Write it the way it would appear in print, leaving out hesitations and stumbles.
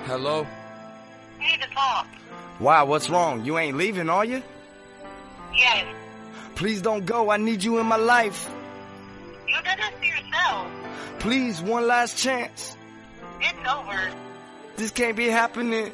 Hello? We need to talk. Why, what's wrong? You ain't leaving, are you? Yes. Please don't go. I need you in my life. You did this to yourself. Please, one last chance. It's over. This can't be happening.